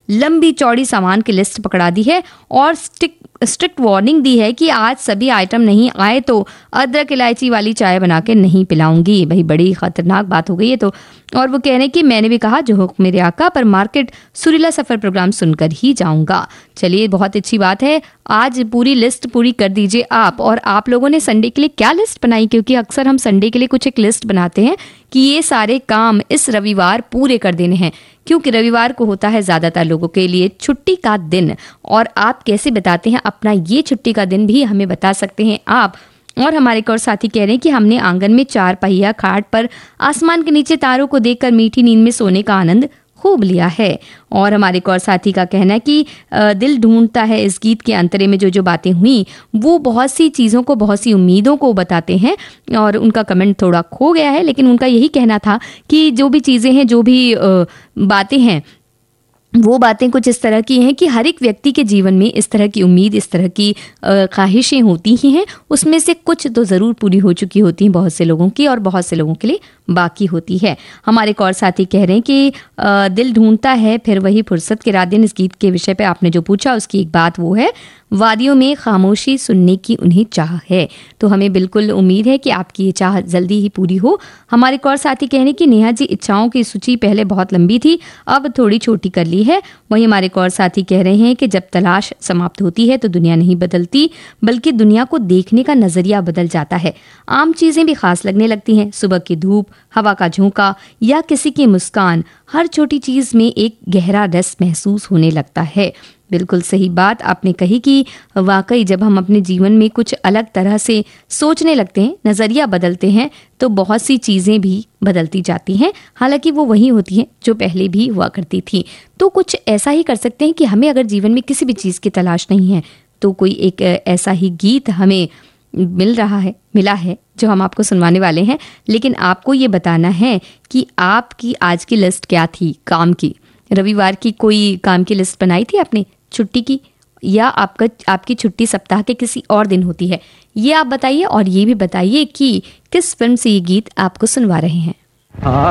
लंबी चौड़ी सामान की लिस्ट पकड़ा दी है और स्ट्रिक्ट वार्निंग दी है कि आज सभी आइटम नहीं आए तो अदरक इलायची वाली चाय बना के नहीं पिलाऊंगी। भाई बड़ी खतरनाक बात हो गई है। तो और वो कह रहे हैं कि मैंने भी कहा जो हुक्म मेरे आका, पर मार्केट सुरीला सफर प्रोग्राम सुनकर ही जाऊंगा। चलिए बहुत अच्छी बात है, आज पूरी लिस्ट पूरी कर दीजिए आप। और आप लोगों ने संडे के लिए क्या लिस्ट बनाई? क्योंकि अक्सर हम संडे के लिए कुछ एक लिस्ट बनाते हैं कि ये सारे काम इस रविवार पूरे कर देने हैं, क्योंकि रविवार को होता है ज्यादातर लोगों के लिए छुट्टी का दिन। और आप कैसे बताते हैं अपना ये छुट्टी का दिन भी हमें बता सकते हैं आप। और हमारे एक और साथी कह रहे हैं कि हमने आंगन में 4 पहिया खाट पर आसमान के नीचे तारों को देखकर मीठी नींद में सोने का आनंद खूब लिया है। और हमारे एक और साथी का कहना है कि दिल ढूंढता है इस गीत के अंतरे में जो बातें हुई वो बहुत सी चीज़ों को, बहुत सी उम्मीदों को बताते हैं। और उनका कमेंट थोड़ा खो गया है, लेकिन उनका यही कहना था कि जो भी चीज़ें हैं, जो भी बातें हैं, वो बातें कुछ इस तरह की हैं कि हर एक व्यक्ति के जीवन में इस तरह की उम्मीद, इस तरह की ख्वाहिशें होती ही हैं। उसमें से कुछ तो ज़रूर पूरी हो चुकी होती हैं बहुत से लोगों की, और बहुत से लोगों के लिए बाकी होती है। हमारे एक और साथी कह रहे हैं कि दिल ढूंढता है फिर वही फुर्सत के रात दिन। इस गीत के विषय पे आपने जो पूछा उसकी एक बात वो है, वादियों में खामोशी सुनने की उन्हें चाह है। तो हमें बिल्कुल उम्मीद है कि आपकी ये चाह जल्दी ही पूरी हो। हमारे एक और साथी कह रहे हैं कि नेहा जी, इच्छाओं की सूची पहले बहुत लंबी थी, अब थोड़ी छोटी कर ली है। वहीं हमारे एक और साथी कह रहे हैं कि जब तलाश समाप्त होती है तो दुनिया नहीं बदलती, बल्कि दुनिया को देखने का नजरिया बदल जाता है। आम चीजें भी खास लगने लगती हैं, सुबह की धूप, हवा का झोंका या किसी की मुस्कान, हर छोटी चीज में एक गहरा रस महसूस होने लगता है। बिल्कुल सही बात आपने कही कि वाकई जब हम अपने जीवन में कुछ अलग तरह से सोचने लगते हैं, नज़रिया बदलते हैं, तो बहुत सी चीज़ें भी बदलती जाती हैं। हालांकि वो वही होती हैं जो पहले भी हुआ करती थी। तो कुछ ऐसा ही कर सकते हैं कि हमें अगर जीवन में किसी भी चीज़ की तलाश नहीं है तो कोई एक ऐसा ही गीत हमें मिला है जो हम आपको सुनवाने वाले हैं। लेकिन आपको ये बताना है कि आपकी आज की लिस्ट क्या थी काम की। रविवार की कोई काम की लिस्ट बनाई थी आपने छुट्टी की, या आपकी छुट्टी सप्ताह के किसी और दिन होती है? ये आप बताइए। और ये भी बताइए कि किस फिल्म से ये गीत आपको सुनवा रहे हैं।